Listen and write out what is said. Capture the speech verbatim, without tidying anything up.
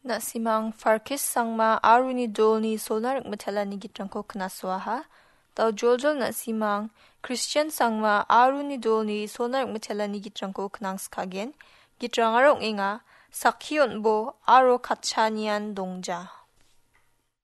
Na simang farkis sangma aruni dolni solnarik metelani gitrangko knaswaha. Tau joljol na simang Christian sangma aruni dolni solnarik metelani gitrangko knangskagen. Gitrang arong inga sakhion bo aro kachanian dongja.